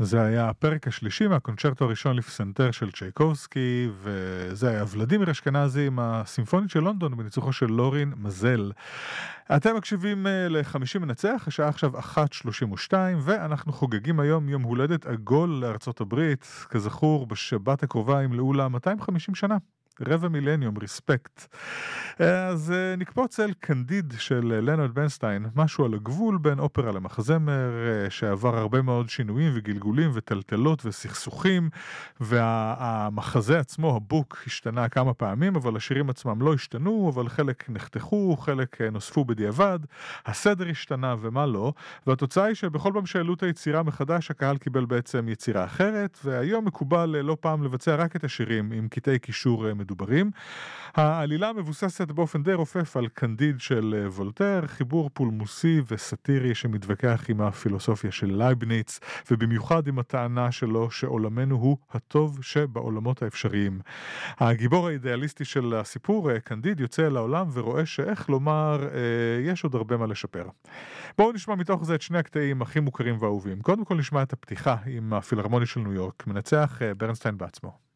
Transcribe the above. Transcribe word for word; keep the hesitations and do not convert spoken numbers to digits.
זה היה הפרק השלישי מהקונצ'רטו הראשון לפסנתר של צ'ייקובסקי, וזה היה ולדימיר אשכנזי עם הסימפונית של לונדון בניצוחו של לורין מזל. אתם מקשיבים ל-חמישים מנצח, השעה עכשיו אחת שלושים ושתיים, ואנחנו חוגגים היום יום הולדת עגול לארצות הברית, כזכור בשבת הקרובה עם לאולה מאתיים וחמישים שנה. רבע מילניום, ריספקט. אז נקפוץ אל קנדיד של לנרד בנסטיין, משהו על הגבול בין אופרה למחזמר, שעבר הרבה מאוד שינויים וגלגולים וטלטלות וסכסוכים, והמחזה עצמו, הבוק, השתנה כמה פעמים, אבל השירים עצמם לא השתנו, אבל חלק נחתכו, חלק נוספו בדיעבד, הסדר השתנה ומה לא, והתוצאה היא שבכל פעם שהעלו את היצירה מחדש, הקהל קיבל בעצם יצירה אחרת, והיום מקובל לא פעם לבצע רק את השירים עם קטעי קישור מדוברים. העלילה מבוססת באופן די רופף על קנדיד של וולטר, חיבור פולמוסי וסטירי שמתווכח עם הפילוסופיה של לייבניץ, ובמיוחד עם הטענה שלו שעולמנו הוא הטוב שבעולמות האפשריים. הגיבור האידיאליסטי של הסיפור, קנדיד, יוצא אל העולם ורואה שאיך לומר, יש עוד הרבה מה לשפר. בואו נשמע מתוך זה את שני הקטעים הכי מוכרים ואהובים. קודם כל נשמע את הפתיחה עם הפילהרמונית של ניו יורק, מנצח ברנסטיין בעצמו.